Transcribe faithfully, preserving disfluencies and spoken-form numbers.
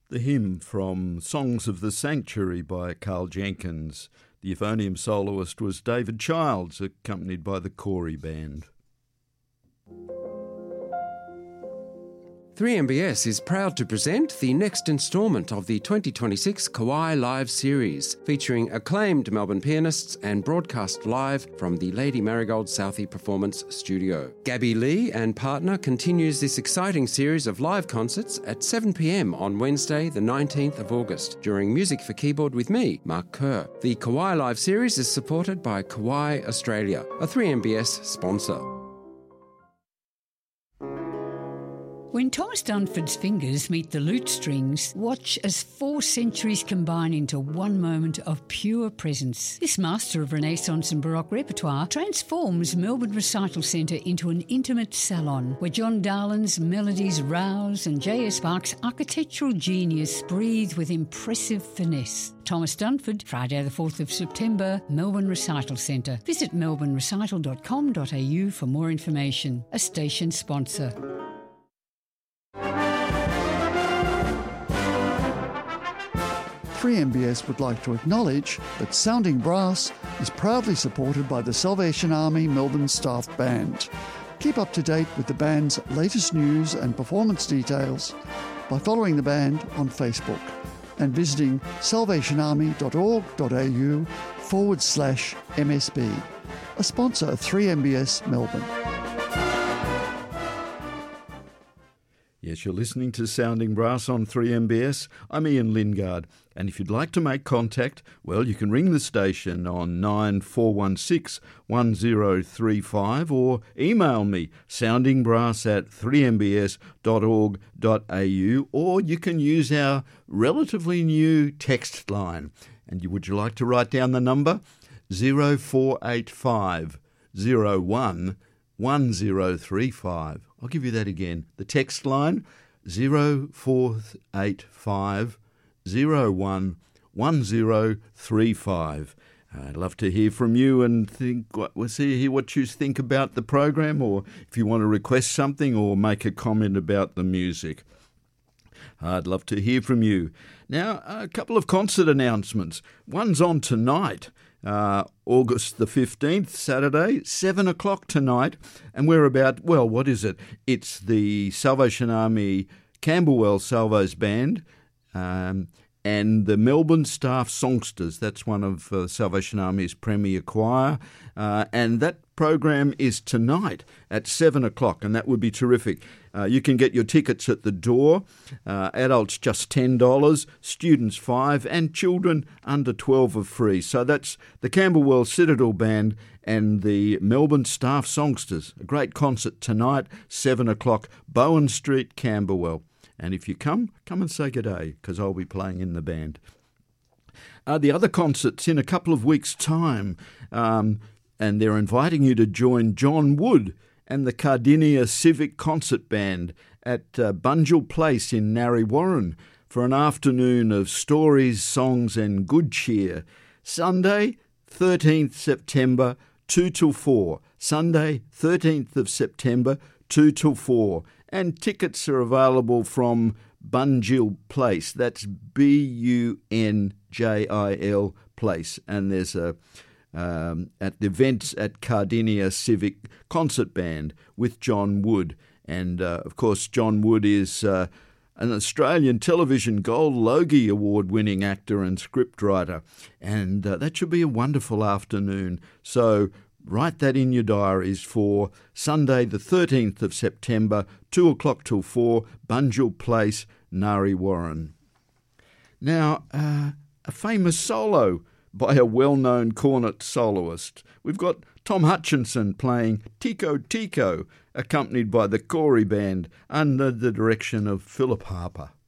The hymn from Songs of the Sanctuary by Carl Jenkins. The euphonium soloist was David Childs, accompanied by the Corey Band. three M B S is proud to present the next instalment of the twenty twenty-six Kauai Live series, featuring acclaimed Melbourne pianists and broadcast live from the Lady Marigold Southey Performance Studio. Gabby Lee and partner continues this exciting series of live concerts at seven p m on Wednesday the nineteenth of August during Music for Keyboard with me, Mark Kerr. The Kauai Live series is supported by Kauai Australia, a three M B S sponsor. When Thomas Dunford's fingers meet the lute strings, watch as four centuries combine into one moment of pure presence. This master of Renaissance and Baroque repertoire transforms Melbourne Recital Centre into an intimate salon where John Darlin's melodies rouse and J S Park's architectural genius breathe with impressive finesse. Thomas Dunford, Friday the fourth of September, Melbourne Recital Centre. Visit melbourne recital dot com dot a u for more information. A station sponsor. three M B S would like to acknowledge that Sounding Brass is proudly supported by the Salvation Army Melbourne Staff Band. Keep up to date with the band's latest news and performance details by following the band on Facebook and visiting salvationarmy dot org dot a u forward slash M S B, a sponsor of three M B S Melbourne. Yes, you're listening to Sounding Brass on three M B S. I'm Ian Lingard, and if you'd like to make contact, well, you can ring the station on nine four one six one zero three five or email me, soundingbrass at three m b s dot org dot a u, or you can use our relatively new text line. And would you like to write down the number? zero four eight five zero one one zero three five. I'll give you that again. The text line, zero four eight five zero one one zero three five. I'd love to hear from you and think, we'll see hear what you think about the program, or if you want to request something or make a comment about the music. I'd love to hear from you. Now, a couple of concert announcements. One's on tonight. Uh, August the fifteenth, Saturday, seven o'clock tonight, and we're about, well, what is it? It's the Salvation Army Camberwell Salvos Band um, and the Melbourne Staff Songsters. That's one of uh, Salvation Army's premier choir, uh, and that program is tonight at seven o'clock, and that would be terrific. Uh, you can get your tickets at the door. Uh, adults just ten dollars, students five dollars, and children under twelve are free. So that's the Camberwell Citadel Band and the Melbourne Staff Songsters. A great concert tonight, seven o'clock, Bowen Street, Camberwell. And if you come, come and say good day, because I'll be playing in the band. Uh, the other concerts in a couple of weeks' time, um, and they're inviting you to join John Wood and the Cardinia Civic Concert Band at uh, Bunjil Place in Narre Warren for an afternoon of stories, songs and good cheer. Sunday, thirteenth September, two till four. Sunday, thirteenth of September, two till four. And tickets are available from Bunjil Place. That's B U N J I L Place. And there's a Um, at the events at Cardinia Civic Concert Band with John Wood. And, uh, of course, John Wood is uh, an Australian Television Gold Logie Award-winning actor and scriptwriter. And uh, that should be a wonderful afternoon. So write that in your diaries for Sunday the thirteenth of September, two o'clock till four, Bunjil Place, Narre Warren. Now, uh, a famous solo by a well-known cornet soloist. We've got Tom Hutchinson playing Tico Tico, accompanied by the Corey Band under the direction of Philip Harper.